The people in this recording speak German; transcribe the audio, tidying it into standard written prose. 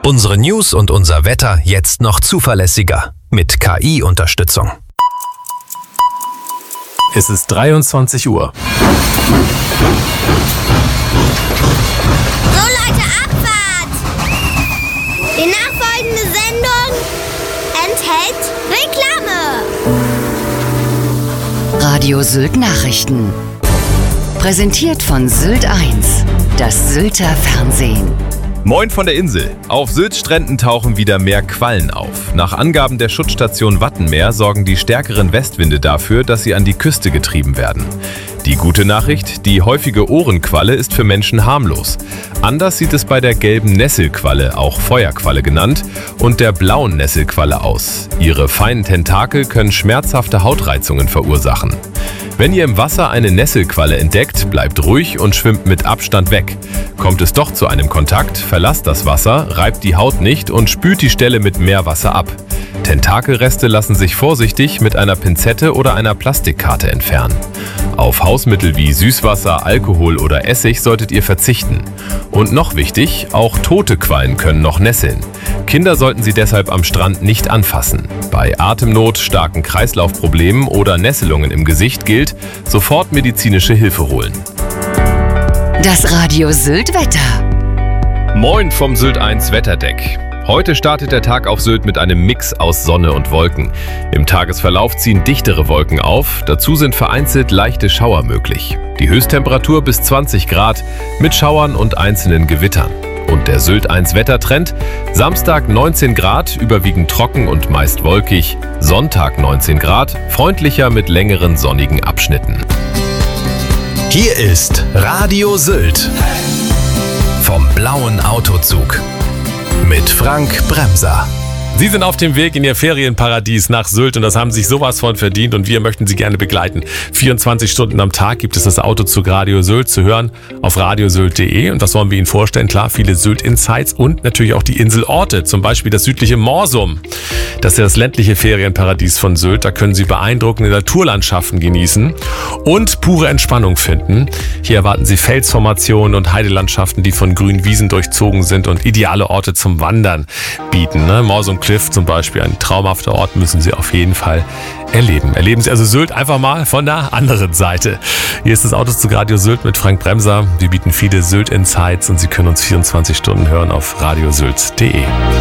Unsere News und unser Wetter jetzt noch zuverlässiger mit KI-Unterstützung. Es ist 23 Uhr. So Leute, Abfahrt! Die nachfolgende Sendung enthält Reklame. Radio Sylt Nachrichten. Präsentiert von Sylt 1, das Sylter Fernsehen. Moin von der Insel. Auf Sylts Stränden tauchen wieder mehr Quallen auf. Nach Angaben der Schutzstation Wattenmeer sorgen die stärkeren Westwinde dafür, dass sie an die Küste getrieben werden. Die gute Nachricht, die häufige Ohrenqualle ist für Menschen harmlos. Anders sieht es bei der gelben Nesselqualle, auch Feuerqualle genannt, und der blauen Nesselqualle aus. Ihre feinen Tentakel können schmerzhafte Hautreizungen verursachen. Wenn ihr im Wasser eine Nesselqualle entdeckt, bleibt ruhig und schwimmt mit Abstand weg. Kommt es doch zu einem Kontakt, verlasst das Wasser, reibt die Haut nicht und spült die Stelle mit Meerwasser ab. Tentakelreste lassen sich vorsichtig mit einer Pinzette oder einer Plastikkarte entfernen. Auf Hausmittel wie Süßwasser, Alkohol oder Essig solltet ihr verzichten. Und noch wichtig, auch tote Quallen können noch nesseln. Kinder sollten sie deshalb am Strand nicht anfassen. Bei Atemnot, starken Kreislaufproblemen oder Nesselungen im Gesicht gilt, sofort medizinische Hilfe holen. Das Radio Sylt Wetter. Moin vom Sylt 1 Wetterdeck. Heute startet der Tag auf Sylt mit einem Mix aus Sonne und Wolken. Im Tagesverlauf ziehen dichtere Wolken auf, dazu sind vereinzelt leichte Schauer möglich. Die Höchsttemperatur bis 20 Grad mit Schauern und einzelnen Gewittern. Und der Sylt 1 Wettertrend: Samstag 19 Grad, überwiegend trocken und meist wolkig. Sonntag 19 Grad, freundlicher mit längeren sonnigen Abschnitten. Hier ist Radio Sylt vom blauen Autozug mit Frank Bremser. Sie sind auf dem Weg in Ihr Ferienparadies nach Sylt und das haben Sie sich sowas von verdient und wir möchten Sie gerne begleiten. 24 Stunden am Tag gibt es das Autozug Radio Sylt zu hören auf radiosylt.de und was wollen wir Ihnen vorstellen? Klar, viele Sylt-Insights und natürlich auch die Inselorte, zum Beispiel das südliche Morsum. Das ist ja das ländliche Ferienparadies von Sylt, da können Sie beeindruckende Naturlandschaften genießen und pure Entspannung finden. Hier erwarten Sie Felsformationen und Heidelandschaften, die von grünen Wiesen durchzogen sind und ideale Orte zum Wandern bieten. Morsum Cliff zum Beispiel, ein traumhafter Ort, müssen Sie auf jeden Fall erleben. Erleben Sie also Sylt einfach mal von der anderen Seite. Hier ist das Autozug Radio Sylt mit Frank Bremser. Wir bieten viele Sylt-Insights und Sie können uns 24 Stunden hören auf radiosylt.de.